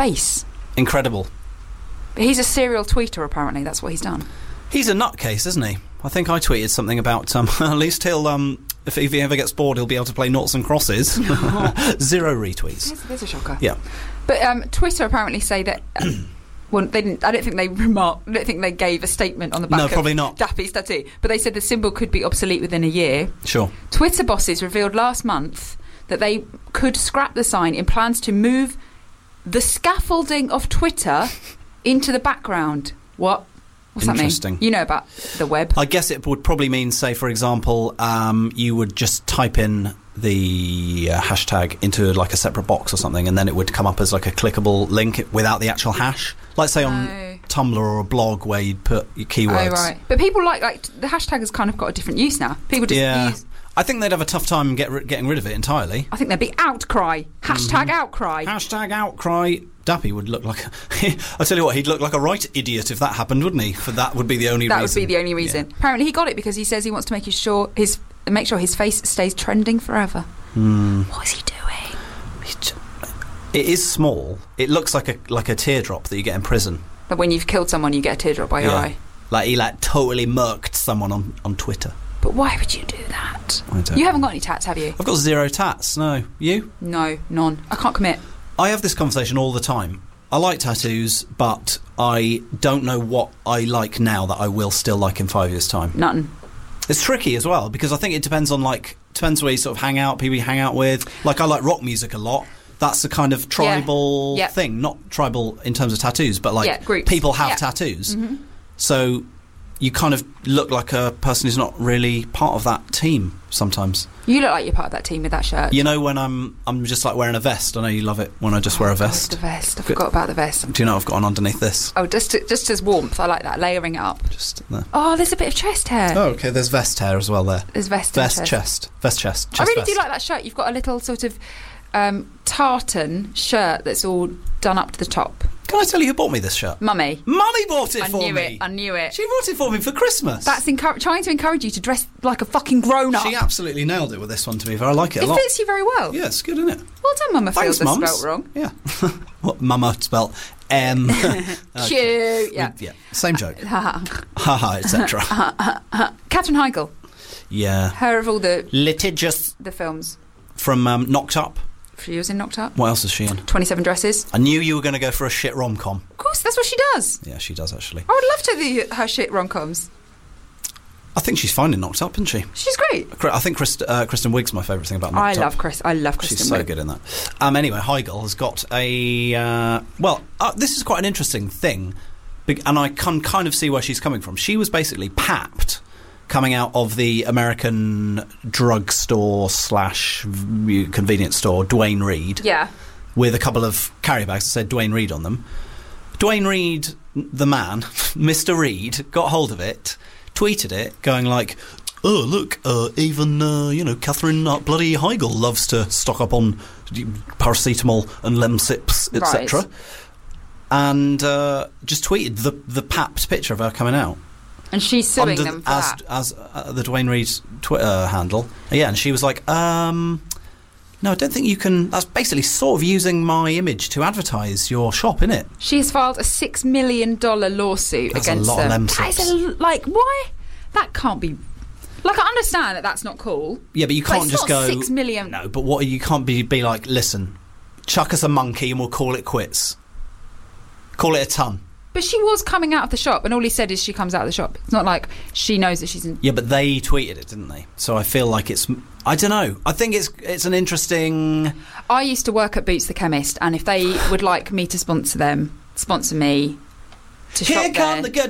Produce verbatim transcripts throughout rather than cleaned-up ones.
face. Incredible. But he's a serial tweeter, apparently. That's what he's done. He's a nutcase, isn't he? I think I tweeted something about, um, at least he'll, um, if, if he ever gets bored, he'll be able to play noughts and crosses. Zero retweets. There's, there's a shocker. Yeah. But um, Twitter apparently say that... Well, they didn't. I don't think they remarked. I don't think they gave a statement on the back no, of probably not. Daffy's tattoo. But they said the symbol could be obsolete within a year. Sure. Twitter bosses revealed last month that they could scrap the sign in plans to move the scaffolding of Twitter into the background. What? What's that mean? Interesting. You know about the web. I guess it would probably mean, say, for example, um, you would just type in the uh, hashtag into like a separate box or something, and then it would come up as like a clickable link without the actual hash. Like, say, on Oh. Tumblr or a blog where you'd put your keywords. Oh, right. But people like, like, the hashtag has kind of got a different use now. People just Yeah. use... I think they'd have a tough time get ri- getting rid of it entirely. I think there'd be outcry. Hashtag Mm-hmm. outcry. Hashtag outcry. Dappy would look like... A I tell you what, he'd look like a right idiot if that happened, wouldn't he? For that would be the only That reason. would be the only reason. Yeah. Apparently he got it because he says he wants to make his sure his make sure his face stays trending forever. Mm. What is he doing? It is small. It looks like a like a teardrop that you get in prison. But when you've killed someone, you get a teardrop by your Yeah. eye. Like he like totally murked someone on, on Twitter. But why would you do that? I don't You know. haven't got any tats, have you? I've got zero tats. No, you? No, none. I can't commit. I have this conversation all the time. I like tattoos, but I don't know what I like now that I will still like in five years' time. Nothing. It's tricky as well because I think it depends on like depends where you sort of hang out, people you hang out with. Like I like rock music a lot. That's a kind of tribal Yeah. thing, not tribal in terms of tattoos, but like Yeah, groups. people have Yeah. tattoos. Mm-hmm. So you kind of look like a person who's not really part of that team sometimes. You look like you're part of that team with that shirt. You know when I'm I'm just like wearing a vest. I know you love it when I just wear a Oh, God, vest. the vest. I forgot about the vest. Do you know I've got on underneath this? Oh, just to, just as warmth. I like that. Layering it up. Just there. Oh, there's a bit of chest hair. Oh, okay. There's vest hair as well there. There's vest. and Vest chest. chest. Vest chest. I chest really vest. do like that shirt. You've got a little sort of um, tartan shirt that's all done up to the top. Can I tell you who bought me this shirt? Mummy. Mummy bought it I for knew me. it. I knew it. She bought it for me for Christmas. That's encour- trying to encourage you to dress like a fucking grown-up. She absolutely nailed it with this one, to be fair. I like it a It lot. fits you very well. Yeah, it's good, isn't it? Well done, Mum. I feel Thanks, that's mums. spelt wrong. Yeah. What Mama spelt M. Cute. Yeah. Yeah. Same joke. Ha Haha, et cetera. ha. Katherine Heigl. Yeah. Her of all the Litigious the films. from um, Knocked Up. She was in Knocked Up. What else is she in? twenty-seven Dresses. I knew you were going to go for a shit rom-com. Of course, that's what she does. Yeah, she does, actually. I would love to do her shit rom-coms. I think she's fine in Knocked Up, isn't she? She's great. I think Christ, uh, Kristen Wiig's my favourite thing about Knocked I Up. love Chris. I love Kristen She's so Wiig. good in that. Um, anyway, Heigl has got a... Uh, well, uh, this is quite an interesting thing, be- and I can kind of see where she's coming from. She was basically papped coming out of the American drugstore slash v- convenience store, Duane Reade, Yeah. with a couple of carrier bags that said Duane Reade on them. Duane Reade, the man, Mister Reade, got hold of it, tweeted it, going like... Oh, look, uh, even, uh, you know, Catherine uh, bloody Heigl loves to stock up on paracetamol and Lemsips, et cetera. Right. And uh, just tweeted the the papped picture of her coming out. And she's suing under- them for as, that. As uh, the Duane Reade Twitter handle. Yeah, and she was like, um... No, I don't think you can... That's basically sort of using my image to advertise your shop, innit? She has filed a six million dollars lawsuit That's a against lot of them. Lemsips. That is a, like, why? That can't be... Like, I understand that that's not cool. Yeah, but you But can't it's just not go... six million. No, but what you can't be be like, listen, chuck us a monkey and we'll call it quits. Call it a ton. But she was coming out of the shop, and all he said is she comes out of the shop. It's not like she knows that she's in... Yeah, but they tweeted it, didn't they? So I feel like it's... I don't know. I think it's it's an interesting... I used to work at Boots the Chemist, and if they would like me to sponsor them, sponsor me to Here shop come there...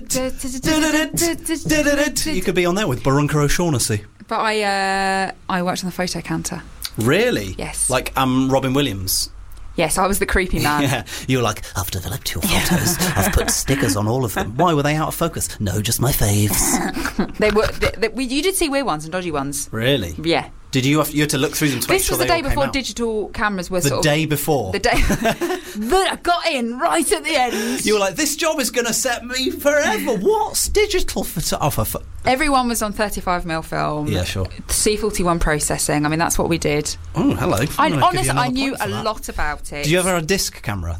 the... You could be on there with Barunca O'Shaughnessy. But I, uh, I worked on the photo counter. Really? Yes. Like um, Robin Williams. Yes, I was the creepy man. Yeah. You were like, I've developed your photos. I've put stickers on all of them. Why were they out of focus? No, just my faves. They were. They, they, we, you did see weird ones and dodgy ones. Really? Yeah. Did you have, you had to look through them to make This sure was the they day all came before out? digital cameras were The sort day of... before? The day... That I got in right at the end. You were like, this job is going to set me forever. What's digital photo? Oh, for, for... Everyone was on thirty-five millimeter film. Yeah, sure. C forty-one processing. I mean, that's what we did. Oh, hello. I, I'm gonna give you honestly, I another knew point for a that. lot about it. Did you ever have a disc camera?